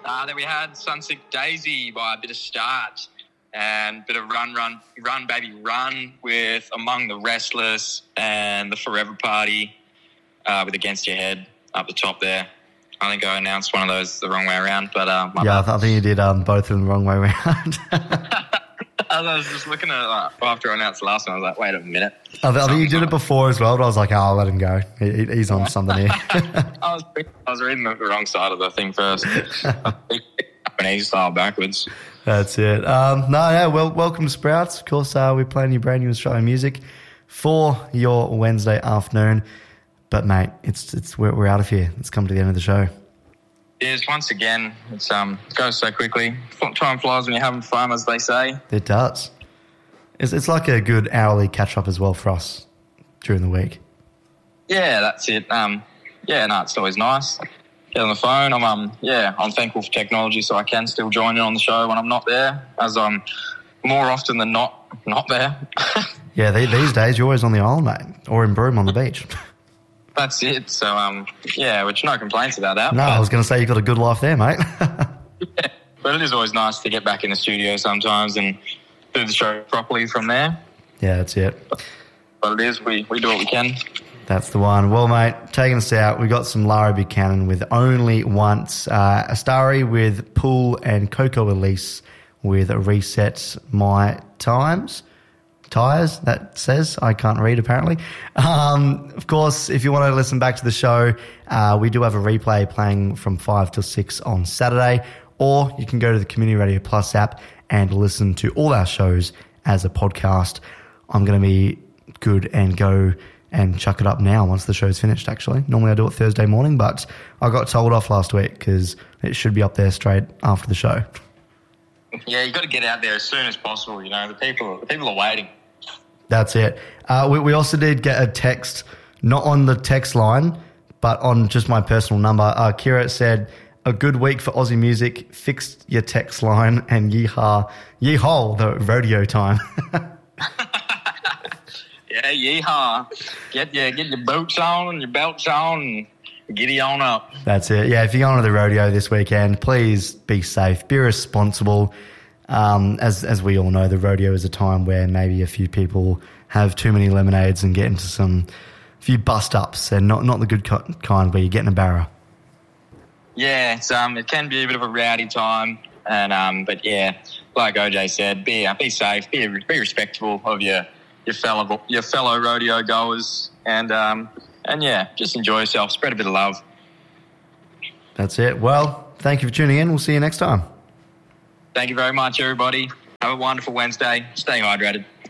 Then we had Sunset Daisy by a bit of Start and a bit of Run Baby Run with Among the Restless and the Forever Party with Against Your Head up the top there. I think I announced one of those the wrong way around, but I think you did both of them the wrong way around. I was just looking at after I announced the last one, I was like, wait a minute. I think you did it before as well, but I was like, I'll let him go. He's on something here. I was reading the wrong side of the thing first. Japanese style backwards. That's it. Welcome to Sprouts. Of course, we're playing your brand new Australian music for your Wednesday afternoon. But mate, we're out of here. It's come to the end of the show. It is, once again. It goes so quickly. Time flies when you're having fun, as they say. It does. It's like a good hourly catch up as well for us during the week. Yeah, that's it. It's always nice. Get on the phone. I'm thankful for technology, so I can still join in on the show when I'm not there, as I'm more often than not there. Yeah, these days you're always on the island, mate, or in Broome on the beach. That's it. So, which no complaints about that. No, I was going to say you've got a good life there, mate. Yeah, but it is always nice to get back in the studio sometimes and do the show properly from there. Yeah, that's it. But it is, we do what we can. That's the one. Well, mate, taking us out, we got some Lara Buchanan with Only Once, Astari with Pool, and Coco Elise with Reset My Tires, that says. I can't read, apparently. Of course, if you want to listen back to the show, we do have a replay playing from 5 till 6 on Saturday, or you can go to the Community Radio Plus app and listen to all our shows as a podcast. I'm going to be good and go and chuck it up now once the show's finished, actually. Normally I do it Thursday morning, but I got told off last week because it should be up there straight after the show. Yeah, you got to get out there as soon as possible. You know, the people are waiting. That's it. We also did get a text, not on the text line, but on just my personal number. Kira said, a good week for Aussie music, fixed your text line, and yeehaw, the rodeo time. Yeah, yeehaw. Get your boots on and your belts on and giddy on up. That's it. Yeah, if you're going to the rodeo this weekend, please be safe, be responsible. As we all know, the rodeo is a time where maybe a few people have too many lemonades and get into a few bust-ups, and not the good kind where you get in a barra. Yeah, it can be a bit of a rowdy time, and but yeah, like OJ said, be safe, be respectful of your fellow rodeo goers, and yeah, just enjoy yourself, spread a bit of love. That's it. Well, thank you for tuning in. We'll see you next time. Thank you very much, everybody. Have a wonderful Wednesday. Stay hydrated.